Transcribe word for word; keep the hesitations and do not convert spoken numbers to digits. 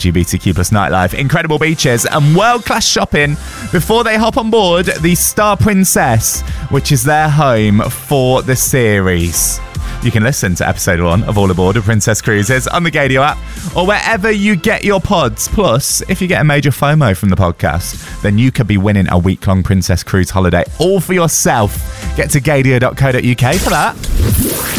G B T Q plus nightlife, incredible beaches, and world-class shopping before they hop on board the Star Princess, which is their home for the series. You can listen to episode one of All Aboard with Princess Cruises on the Gadio app or wherever you get your pods. Plus, if you get a major FOMO from the podcast, then you could be winning a week-long Princess Cruise holiday all for yourself. Get to gadio dot co dot uk for that.